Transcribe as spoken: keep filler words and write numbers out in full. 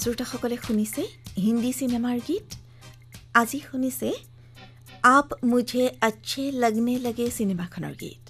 শ্ৰোতাসকলে শুনিছে হিন্দী চিনেমাৰ গীত। আজি শুনিছে আপ মুঝে আচ্ছে লগনে লগে চিনেমাখনৰ গীত।